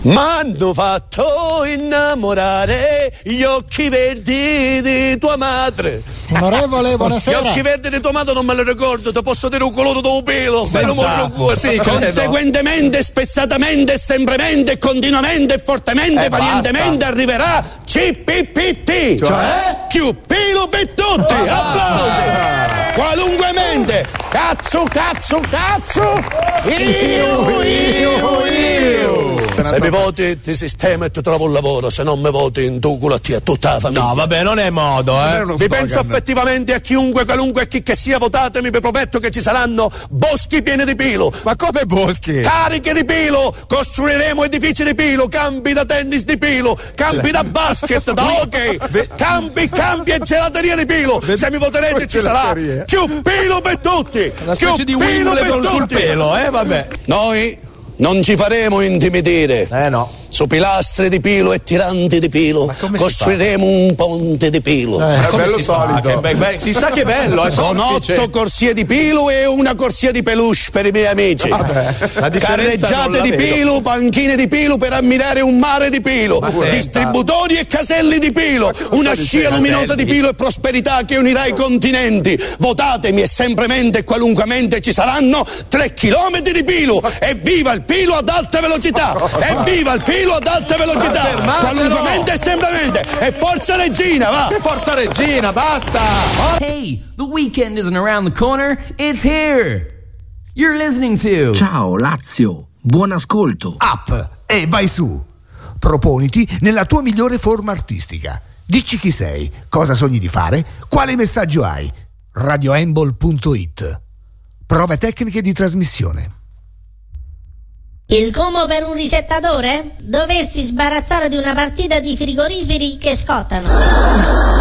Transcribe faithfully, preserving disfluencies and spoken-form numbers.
M'hanno fatto innamorare gli occhi verdi di tua madre. Onorevole, buonasera. Gli occhi verdi di tua madre non me lo ricordo, ti posso dire un colore dopo pelo. Me lo morro sì, conseguentemente, spessatamente, sempremente, continuamente, fortemente, eh, valientemente arriverà C P P T. Cioè? Più pelo per tutti. Applausi. Qualunquemente. Cazzo, cazzo, cazzo. Io, io, io. Se mi voti ti sistema e ti trovo un lavoro, se non mi voti in tu culo a te, a tutta la famiglia. No, vabbè, non è modo, eh. Vi penso effettivamente a chiunque, qualunque chi che sia, votatemi, vi prometto che ci saranno boschi pieni di pilo. Ma come boschi? Cariche di pilo, costruiremo edifici di pilo, campi da tennis di pilo, campi da basket, da hockey, campi, campi e gelateria di pilo. Se mi voterete ci sarà più pilo per tutti. Una specie di Wimbledon sul pelo, eh, vabbè. Noi non ci faremo intimidire. Eh no. Su pilastri di pilo e tiranti di pilo costruiremo un ponte di pilo. Eh, è bello solito. Fa? Che be- si sa che è bello. È con otto corsie di pilo e una corsia di peluche per i miei amici. Vabbè, carreggiate di pilo, panchine di pilo per ammirare un mare di pilo, distributori e caselli di pilo, una scia luminosa di pilo e prosperità che unirà i continenti. Votatemi e sempremente e qualunquamente ci saranno tre chilometri di pilo. Evviva il pilo ad alta velocità! Evviva il pilo ad alta velocità, qualunquemente e semplicemente, e forza Regina, va! Che forza Regina, basta! Hey, the weekend isn't around the corner, it's here! You're listening to Ciao Lazio, buon ascolto. Up e vai su. Proponiti nella tua migliore forma artistica. Dici chi sei, cosa sogni di fare, quale messaggio hai. radioembol punto it. Prove tecniche di trasmissione. Il combo per un risettatore? Doversi sbarazzare di una partita di frigoriferi che scottano.